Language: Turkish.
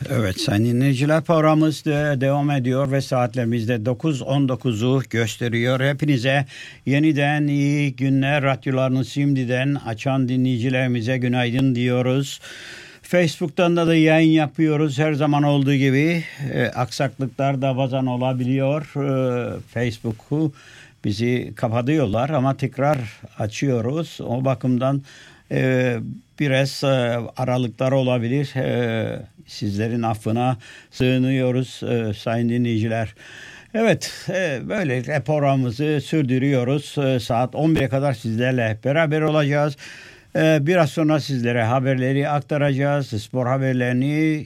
Evet sayın dinleyiciler, programımız devam ediyor ve saatlerimizde 9:19'u gösteriyor. Hepinize yeniden iyi günler. Radyolarını şimdiden açan dinleyicilerimize günaydın diyoruz. Facebook'tan da yayın yapıyoruz her zaman olduğu gibi. Aksaklıklar da bazen olabiliyor. Facebook'u bizi kapatıyorlar ama tekrar açıyoruz. O bakımdan biraz aralıklar olabilir. Sizlerin affına sığınıyoruz sayın dinleyiciler. Evet, böyle programımızı sürdürüyoruz. Saat 11'e kadar sizlerle beraber olacağız. Biraz sonra sizlere haberleri aktaracağız. Spor haberlerini,